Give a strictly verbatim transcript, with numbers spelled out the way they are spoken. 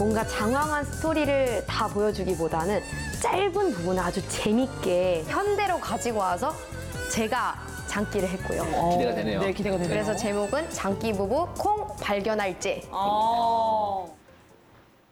뭔가 장황한 스토리를 다 보여주기보다는 짧은 부분을 아주 재밌게 현대로 가지고 와서 제가 장기를 했고요. 기대가 되네요. 네, 기대가 되네요. 그래서 제목은 장기 부부 콩 발견할제. 어.